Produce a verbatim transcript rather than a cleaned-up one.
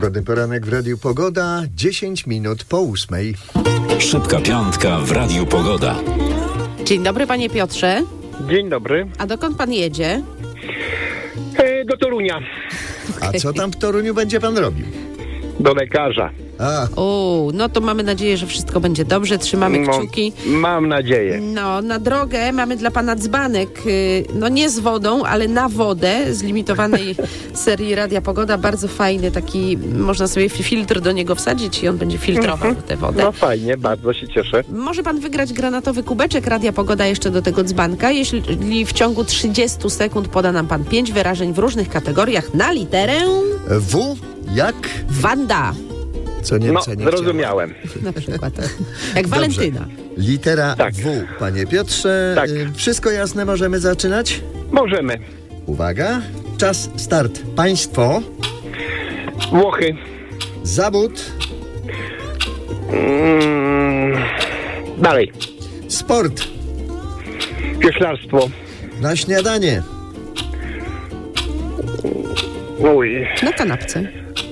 Pogodny poranek w Radiu Pogoda, dziesięć minut po ósmej. Szybka piątka w Radiu Pogoda. Dzień dobry, panie Piotrze. Dzień dobry. A dokąd pan jedzie? E, do Torunia. A co tam w Toruniu będzie pan robił? Do lekarza. A, O, no to mamy nadzieję, że wszystko będzie dobrze. Trzymamy No, kciuki. mam nadzieję. No, na drogę mamy dla pana dzbanek. y, No nie z wodą, ale na wodę z limitowanej serii Radia Pogoda. Bardzo fajny taki, można sobie filtr do niego wsadzić i on będzie filtrował tę wodę. No fajnie, bardzo się cieszę. Może pan wygrać granatowy kubeczek Radia Pogoda jeszcze do tego dzbanka, jeśli w ciągu trzydziestu sekund poda nam pan pięć wyrażeń w różnych kategoriach na literę W jak? Wanda. Co No, Niemca nie zrozumiałem. Na przykład. Jak Walentyna. Litera Tak. W, panie Piotrze. Tak. Y, Wszystko jasne, możemy zaczynać? Możemy. Uwaga, czas, start. Państwo, Włochy. zawód, Mm, dalej. sport, Wioślarstwo. na śniadanie, Uj. Na kanapce.